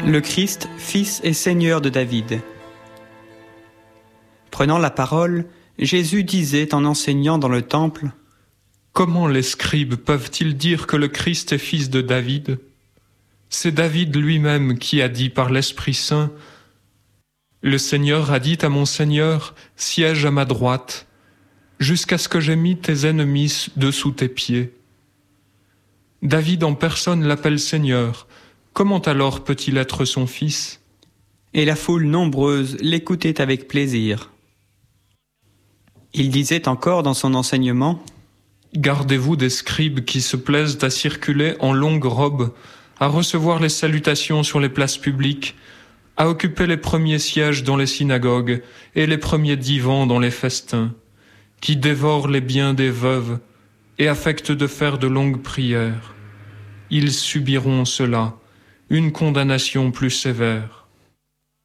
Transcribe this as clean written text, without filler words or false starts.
Le Christ, fils et Seigneur de David. Prenant la parole, Jésus disait en enseignant dans le temple : Comment les scribes peuvent-ils dire que le Christ est fils de David ? C'est David lui-même qui a dit par l'Esprit Saint : Le Seigneur a dit à mon Seigneur, siège à ma droite, jusqu'à ce que j'aie mis tes ennemis dessous tes pieds. David en personne l'appelle Seigneur. Comment alors peut-il être son fils ? Et la foule nombreuse l'écoutait avec plaisir. Il disait encore dans son enseignement : Gardez-vous des scribes qui se plaisent à circuler en longues robes, à recevoir les salutations sur les places publiques, à occuper les premiers sièges dans les synagogues et les premiers divans dans les festins, qui dévorent les biens des veuves et affectent de faire de longues prières. Ils subiront cela, une condamnation plus sévère.